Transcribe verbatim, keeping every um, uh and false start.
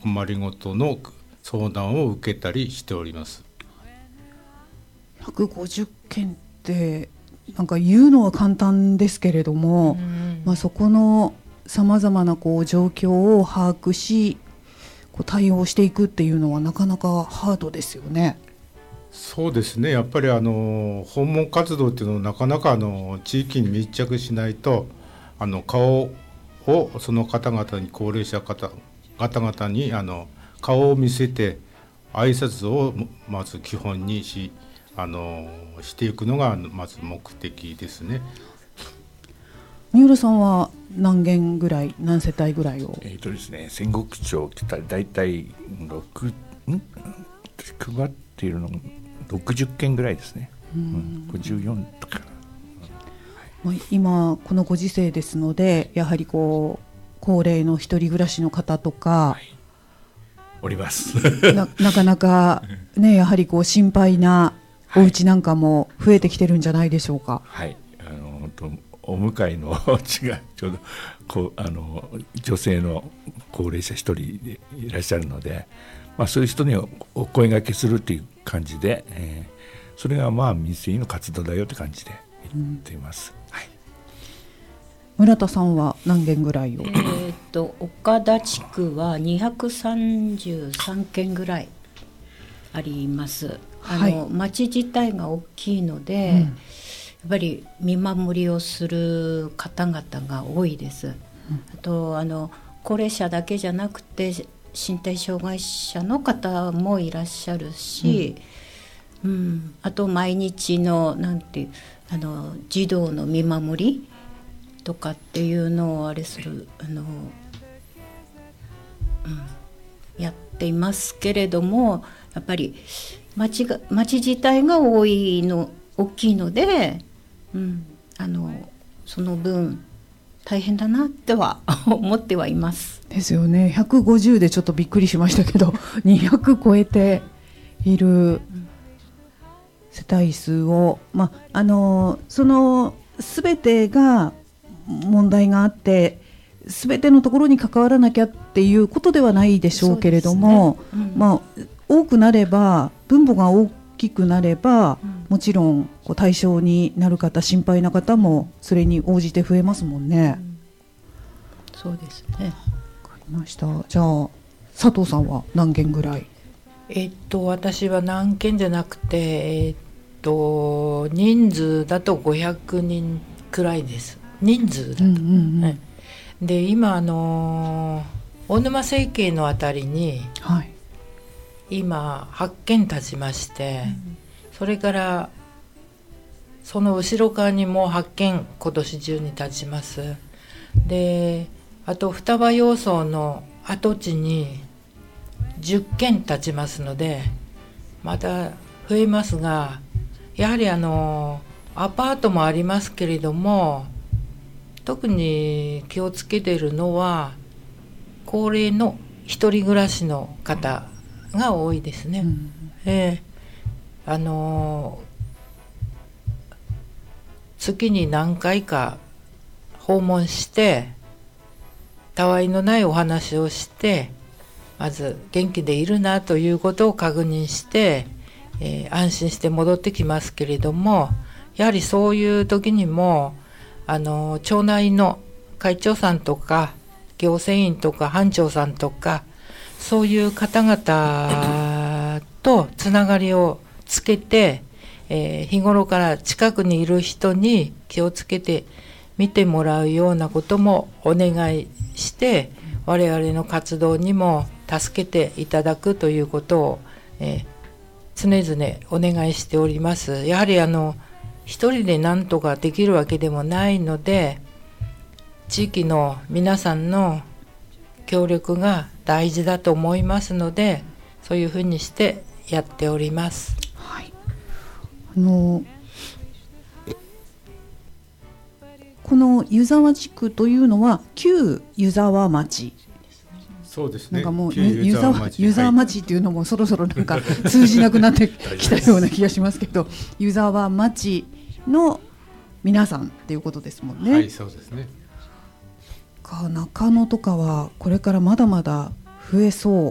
困りごとの相談を受けたりしております。 ひゃくごじゅっけんってなんか言うのは簡単ですけれども、まあ、そこのさまざまなこう状況を把握しこう対応していくっていうのはなかなかハードですよね。 そうですね、やっぱりあの訪問活動っていうのはなかなかあの地域に密着しないとあの顔をその方々に高齢者方方々にあの顔を見せて挨拶をまず基本にしあのしていくのがまず目的ですね。 三浦さんは何軒ぐらい何世帯ぐらいを。 えーとですね、仙石町来たらだいたいろくん配っているのろくじゅっけんぐらいですね、うん、ごじゅうよんとか、 まあ、今このご時世ですのでやはりこう高齢の一人暮らしの方とか、はい、 おりますな, なかなかねやはりこう心配なお家なんかも増えてきてるんじゃないでしょうか。 はい、はい、あの本当お迎えの地がちょうどこうあの女性の高齢者一人でいらっしゃるので、まあ、そういう人にお声掛けするという感じで、えー、それがまあ民生委員の活動だよって感じで言っています、うん、はい、 村田さんは何軒ぐらいを。 えー、と岡田地区はにひゃくさんじゅうさんけんぐらいあります。あの、はい、町自体が大きいので、うん、やっぱり見守りをする方々が多いです、うん、あとあの高齢者だけじゃなくて身体障害者の方もいらっしゃるし、うんうん、あと毎日のなんていうあの児童の見守りとかっていうのをあれするあの、うん、やっていますけれども、やっぱり町が町自体が多いの大きいので、うん、あのその分大変だなっては思ってはいます。 ですよね。ひゃくごじゅうでちょっとびっくりしましたけどにひゃく超えている世帯数を、まあ、あのその全てが問題があって全てのところに関わらなきゃっていうことではないでしょうけれども、ね、うん、まあ、多くなれば分母が大きくなれば、うん、もちろんこう対象になる方心配な方もそれに応じて増えますもんね、うん、 そうですね。 わかりました。じゃあ佐藤さんは何件ぐらい。 えっと私は何件じゃなくて、えっと人数だとごひゃくにんくらいです。人数だと、うんうんうん、はい、で今あの大沼整形のあたりに、はい、今はっけん立ちまして、うん、それからその後ろ側にもはっけん今年中に立ちます。であと双葉洋装の跡地にじゅっけん立ちますのでまた増えますが、やはりあのアパートもありますけれども特に気をつけているのは高齢の一人暮らしの方が多いですね、うん、えー、あの月に何回か訪問してたわいのないお話をしてまず元気でいるなということを確認して、えー、安心して戻ってきますけれども、やはりそういう時にもあの町内の会長さんとか行政員とか班長さんとかそういう方々とつながりをつけて、えー、日頃から近くにいる人に気をつけて見てもらうようなこともお願いして我々の活動にも助けていただくということを、えー、常々お願いしております。やはりあの一人で何とかできるわけでもないので地域の皆さんの協力が大事だと思いますのでそういうふうにしてやっております。 はい、あのこの湯沢地区というのは旧湯沢町。 そうですね。 なんかもう湯沢町、湯沢町っていうのもそろそろなんか通じなくなってきたような気がしますけど湯沢町の皆さんっていうことですもんね。 はい、そうですね。 か中野とかはこれからまだまだ増えそう